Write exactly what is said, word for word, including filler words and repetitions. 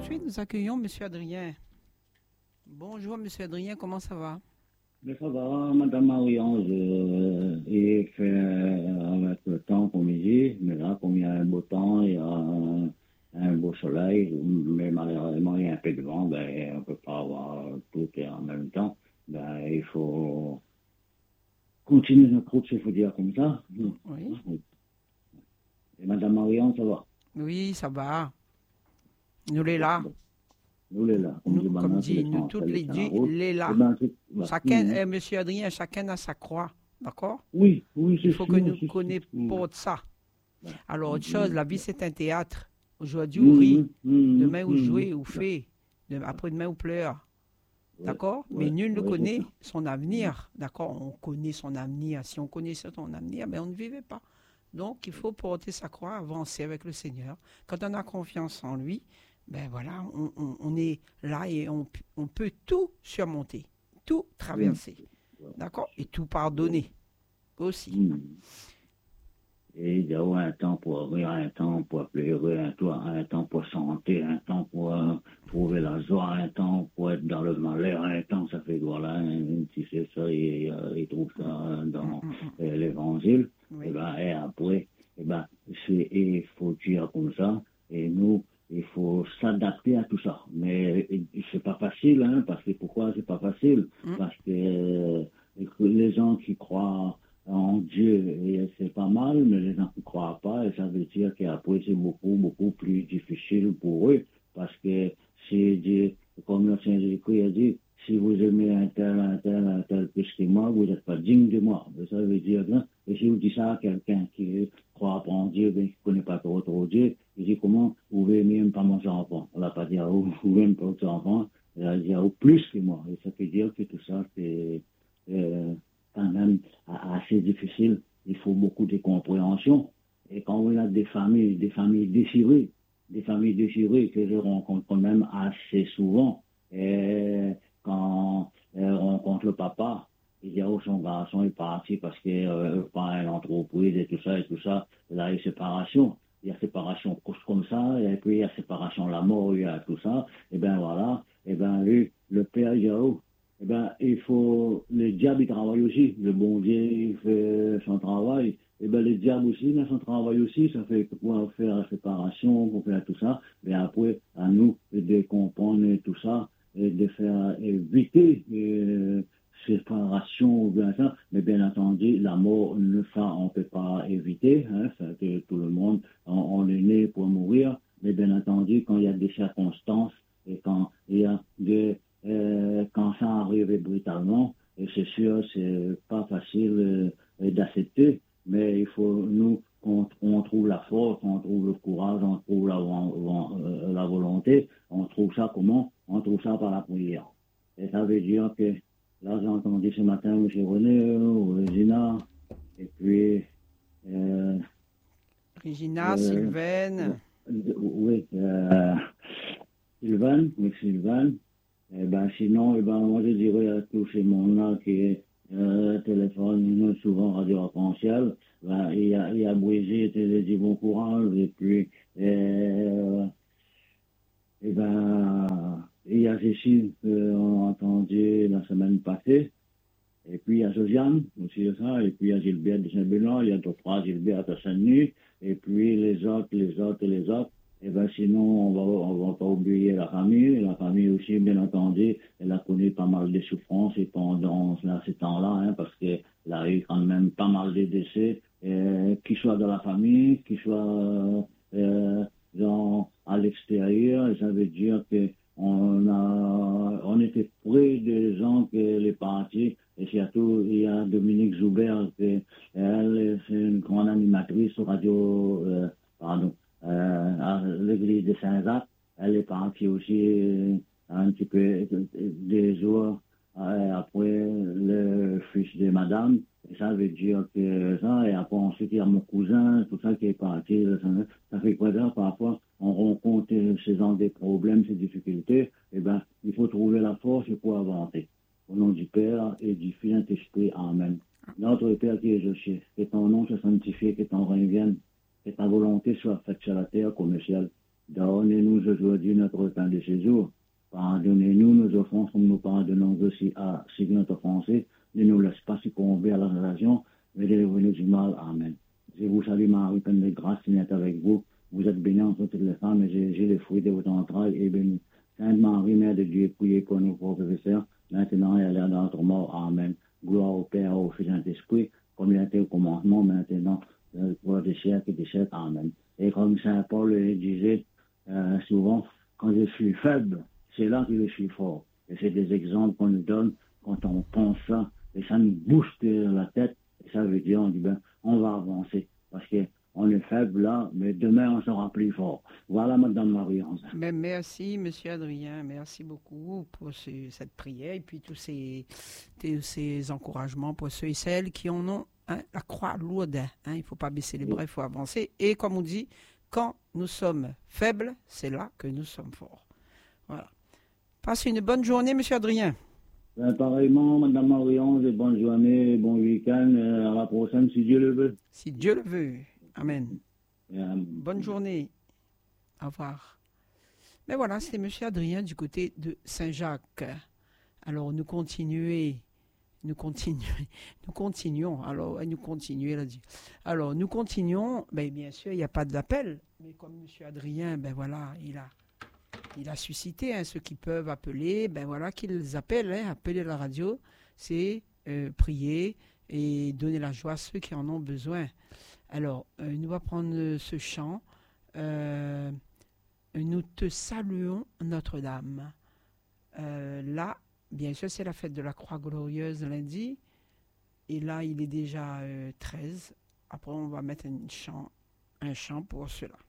suite, nous accueillons M. Adrien. Bonjour M. Adrien, comment ça va? Mais ça va, Madame Marianne, il fait avec le temps comme il dit, mais là, comme il y a un beau temps, il y a un, un beau soleil, mais malheureusement, il y a un peu de vent, ben, on ne peut pas avoir tout et en même temps. Ben, il faut continuer notre route, il faut dire comme ça. Oui. Et Madame Marianne, ça va? Oui, ça va. Nous les là. Nous les là. Nous, dit, comme dit, nous toutes les dit, les là. Ben, chacun, mmh. eh, Monsieur Adrien, chacun a sa croix, d'accord? Oui, oui, c'est Il faut sûr, que nous c'est connaissions pas de ça. Ben, Alors, autre chose, la vie c'est un théâtre. Aujourd'hui, mmh, on rit, mmh, demain, on mmh, joue, mmh. on fait, après-demain, on pleure. D'accord? Ouais, Mais nul ne ouais, connaît son avenir. D'accord? On connaît son avenir. Si on connaissait son avenir, ben on ne vivait pas. Donc, il faut porter sa croix, avancer avec le Seigneur. Quand on a confiance en lui, ben voilà, on, on, on est là et on, on peut tout surmonter, tout traverser. D'accord? Et tout pardonner aussi. Mmh. Et il y a un temps pour rire, un temps pour pleurer, un temps, un temps pour chanter, un temps pour euh, trouver la joie, un temps pour être dans le malheur, un temps, ça fait voilà, si c'est ça, il, il trouve ça dans euh, l'évangile. Oui. Et, ben, et après, et ben, c'est, il faut dire comme ça, et nous, il faut s'adapter à tout ça. Mais c'est pas facile, hein, parce que pourquoi c'est pas facile? Mm. Parce que euh, les gens qui croient en Dieu, et c'est pas mal, mais les gens ne croient pas, et ça veut dire qu'après c'est beaucoup, beaucoup plus difficile pour eux, parce que c'est Dieu, comme le Saint Jésus a dit, si vous aimez un tel, un tel, un tel plus que moi, vous n'êtes pas digne de moi. Et ça veut dire, hein, et si vous dites ça à quelqu'un qui ne croit pas en Dieu, mais qui ne connaît pas trop, trop Dieu, il dit comment vous pouvez même pas mon enfant. On ne va pas dire, vous pouvez même pas votre enfant, il va dire, ou plus que moi. Et ça veut dire que tout ça, c'est, euh, quand même assez difficile. Il faut beaucoup de compréhension. Et quand on a des familles, des familles déchirées, des familles déchirées que je rencontre quand même assez souvent, et quand on rencontre le papa, il dit oh son garçon est parti parce que euh, pas l'entreprise et tout ça et tout ça. Là il y a séparation. Il y a séparation comme ça, et puis il y a séparation la mort, il y a tout ça. Et bien voilà, et bien lui, le père il dit oh, eh ben, il faut, le diable, il travaille aussi. Le bon Dieu, il fait son travail. Eh ben, le diable aussi, il a son travail aussi. Ça fait pouvoir faire la séparation, pour faire tout ça. Mais après, à nous de comprendre tout ça et de faire éviter euh, séparation ou bien ça. Mais bien entendu, la mort, ça, on ne peut pas éviter. Hein, ça, que tout le monde, on, on est né pour mourir. Mais bien entendu, quand il y a des circonstances et quand il y a des Euh, quand ça arrive brutalement, et c'est sûr, c'est pas facile euh, d'accepter, mais il faut, nous, on, on trouve la force, on trouve le courage, on trouve la, euh, la volonté, on trouve ça comment? On trouve ça par la prière. Et ça veut dire que, là, j'ai entendu ce matin M. René, ou Regina, et puis... Euh, Regina, euh, Sylvaine. Euh, oui, euh, Sylvaine, oui, Sylvaine. Eh ben, sinon, eh ben, moi, je dirais à tous ces mondes-là qui euh, téléphonent souvent radio arc-en-ciel, ben, il y a, il y a Brigitte, et dit bon courage, et puis, euh, eh ben, il y a Cécile, qu'on a entendu la semaine passée, et puis il y a Josiane, aussi ça, et puis il y a Gilbert de Saint-Benoît, il y a deux, trois Gilbert de Saint-Denis, et puis les autres, les autres, et les autres. Et bien sinon, on va, on va pas oublier la famille. La famille aussi, bien entendu, elle a connu pas mal de souffrances et pendant là, ces temps-là, hein, parce qu'elle a eu quand même pas mal de décès, euh, qu'ils soient dans la famille, qu'ils soient euh, dans, à l'extérieur. Et ça veut dire qu'on a, on était près des gens qu'elle est partie. Et surtout, il y a Dominique Joubert, qui, elle, c'est une grande animatrice sur radio, euh, pardon, Euh, à l'église de Saint-Jacques. Elle est partie aussi euh, un petit peu des jours euh, après le fils de madame. Et ça veut dire que ça, et après ensuite il y a mon cousin, tout ça qui est parti. Ça fait quoi là, parfois on rencontre ces gens des problèmes, ces difficultés. Et ben, il faut trouver la force pour avancer. Au nom du Père et du Fils et Saint-Esprit. Amen. Notre Père qui est aux cieux, que ton nom soit sanctifié, que ton règne vienne. Que ta volonté soit faite sur la terre comme au ciel. Donnez-nous aujourd'hui notre pain de séjour. Pardonnez-nous nos offenses comme nous pardonnons aussi à ceux qui nous ont offensés. Ne nous laisse pas succomber à la tentation, mais délivrez-nous du mal. Amen. Je vous salue Marie, pleine de grâce, Seigneur est avec vous. Vous êtes bénie entre toutes les femmes, et Jésus, le fruit de votre entrailles, est béni. Sainte Marie, Mère de Dieu, priez pour nous pauvres pécheurs, maintenant et à l'heure de notre mort. Amen. Gloire au Père, au Fils et au Saint-Esprit, comme il était au commencement, maintenant, pour des siècles et des siècles. Amen. Et comme Saint Paul le disait euh, souvent, quand je suis faible, c'est là que je suis fort. Et c'est des exemples qu'on nous donne quand on pense ça, et ça nous bouge la tête, et ça veut dire, on dit, ben, on va avancer, parce que on est faible là, mais demain on sera plus fort. Voilà, Madame Marie-Ange. Ben, merci, Monsieur Adrien. Merci beaucoup pour ce- cette prière et puis tous ces, tous ces encouragements pour ceux et celles qui en ont hein, la croix lourde. Hein. Il ne faut pas baisser les bras, il faut avancer. Et comme on dit, quand nous sommes faibles, c'est là que nous sommes forts. Voilà. Passez une bonne journée, Monsieur Adrien. Ben, pareillement, Madame Marie-Ange, bonne journée, bon week-end, euh, à la prochaine si Dieu le veut. Si Dieu le veut. Amen. Et, euh, Bonne journée. Au revoir. Mais voilà, c'est M. Adrien du côté de Saint-Jacques. Alors, nous continuons. Nous continuons. Nous continuons. Alors, nous continuons, elle a dit. Alors, nous continuons. Ben, bien sûr, il n'y a pas d'appel. Mais comme M. Adrien, ben voilà, il a, il a suscité hein, ceux qui peuvent appeler. Ben voilà, qu'ils appellent. Hein, appeler la radio, c'est euh, prier et donner la joie à ceux qui en ont besoin. Alors, euh, nous allons prendre ce chant. Euh, nous te saluons, Notre-Dame. Euh, là, bien sûr, c'est la fête de la Croix Glorieuse lundi. Et là, il est déjà euh, treize. Après, on va mettre un chant, un chant pour cela.